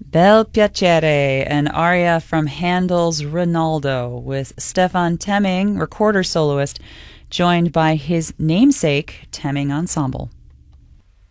Bel Piacere, an aria from Handel's Rinaldo, with Stefan Temming, recorder soloist, joined by his namesake Temming Ensemble.